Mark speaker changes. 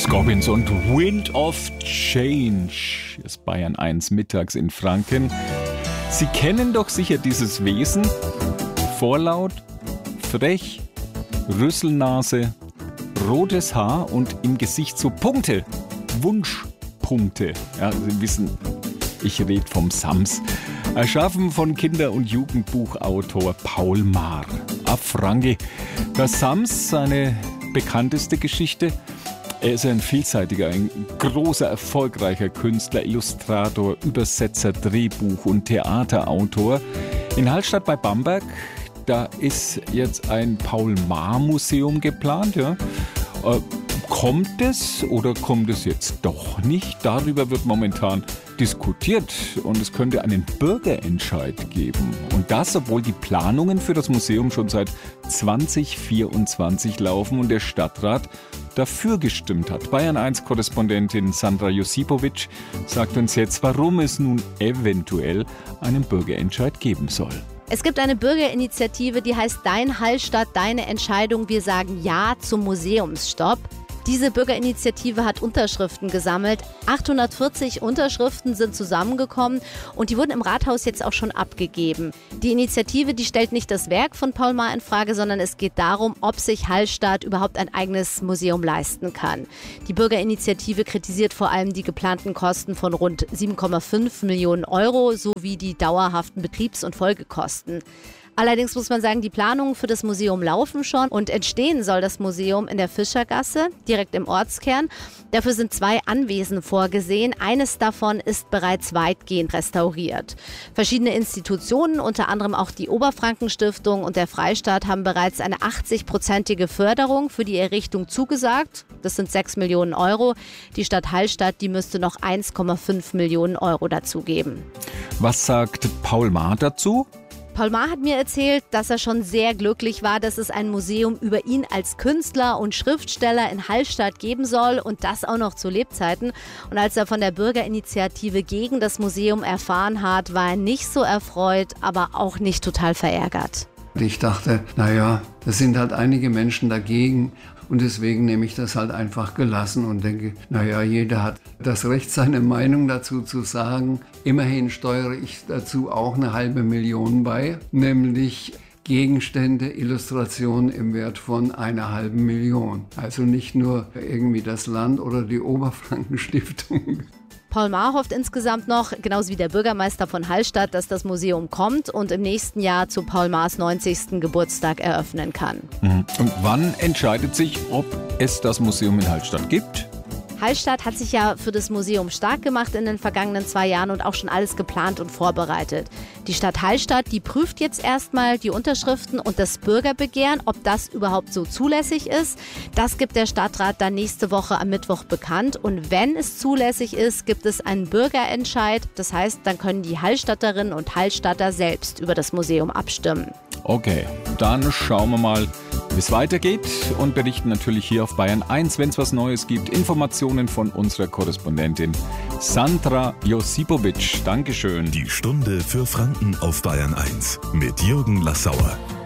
Speaker 1: Scorpions und Wind of Change ist Bayern 1 mittags in Franken. Sie kennen doch sicher dieses Wesen. Vorlaut, frech, Rüsselnase, rotes Haar und im Gesicht so Punkte, Wunschpunkte. Ja, Sie wissen, ich rede vom Sams. Erschaffen von Kinder- und Jugendbuchautor Paul Maar. Franke. Der Sams, seine bekannteste Geschichte. Er ist ein vielseitiger, ein großer, erfolgreicher Künstler, Illustrator, Übersetzer, Drehbuch- und Theaterautor. In Hallstatt bei Bamberg, da ist jetzt ein Paul-Maar-Museum geplant. Ja. Kommt es oder kommt es jetzt doch nicht? Darüber wird momentan diskutiert und es könnte einen Bürgerentscheid geben. Und das, obwohl die Planungen für das Museum schon seit 2024 laufen und der Stadtrat dafür gestimmt hat. Bayern 1-Korrespondentin Sandra Josipovic sagt uns jetzt, warum es nun eventuell einen Bürgerentscheid geben soll.
Speaker 2: Es gibt eine Bürgerinitiative, die heißt Dein Hallstatt, deine Entscheidung. Wir sagen Ja zum Museumsstopp. Diese Bürgerinitiative hat Unterschriften gesammelt. 840 Unterschriften sind zusammengekommen und die wurden im Rathaus jetzt auch schon abgegeben. Die Initiative, die stellt nicht das Werk von Paul Maar in Frage, sondern es geht darum, ob sich Hallstatt überhaupt ein eigenes Museum leisten kann. Die Bürgerinitiative kritisiert vor allem die geplanten Kosten von rund 7,5 Millionen Euro sowie die dauerhaften Betriebs- und Folgekosten. Allerdings muss man sagen, die Planungen für das Museum laufen schon und entstehen soll das Museum in der Fischergasse, direkt im Ortskern. Dafür sind 2 Anwesen vorgesehen. Eines davon ist bereits weitgehend restauriert. Verschiedene Institutionen, unter anderem auch die Oberfrankenstiftung und der Freistaat, haben bereits eine 80-prozentige Förderung für die Errichtung zugesagt. Das sind 6 Millionen Euro. Die Stadt Hallstatt, die müsste noch 1,5 Millionen Euro dazugeben.
Speaker 1: Was sagt Paul Maar dazu?
Speaker 2: Paul Maar hat mir erzählt, dass er schon sehr glücklich war, dass es ein Museum über ihn als Künstler und Schriftsteller in Hallstatt geben soll und das auch noch zu Lebzeiten. Und als er von der Bürgerinitiative gegen das Museum erfahren hat, war er nicht so erfreut, aber auch nicht total verärgert.
Speaker 3: Ich dachte, das sind halt einige Menschen dagegen. Und deswegen nehme ich das halt einfach gelassen und denke, jeder hat das Recht, seine Meinung dazu zu sagen. Immerhin steuere ich dazu auch 500.000 bei, nämlich Gegenstände, Illustrationen im Wert von 500.000. Also nicht nur irgendwie das Land oder die Oberfrankenstiftung.
Speaker 2: Paul Maar hofft insgesamt noch, genauso wie der Bürgermeister von Hallstatt, dass das Museum kommt und im nächsten Jahr zu Paul Maars 90. Geburtstag eröffnen kann.
Speaker 1: Und wann entscheidet sich, ob es das Museum in Hallstatt gibt?
Speaker 2: Hallstatt hat sich ja für das Museum stark gemacht in den vergangenen 2 Jahren und auch schon alles geplant und vorbereitet. Die Stadt Hallstatt, die prüft jetzt erstmal die Unterschriften und das Bürgerbegehren, ob das überhaupt so zulässig ist. Das gibt der Stadtrat dann nächste Woche am Mittwoch bekannt. Und wenn es zulässig ist, gibt es einen Bürgerentscheid. Das heißt, dann können die Hallstatterinnen und Hallstatter selbst über das Museum abstimmen.
Speaker 1: Okay, dann schauen wir mal, wie es weitergeht und berichten natürlich hier auf Bayern 1, wenn es was Neues gibt. Informationen von unserer Korrespondentin Sandra Josipovic. Dankeschön.
Speaker 4: Die Stunde für Franken auf Bayern 1 mit Jürgen Lassauer.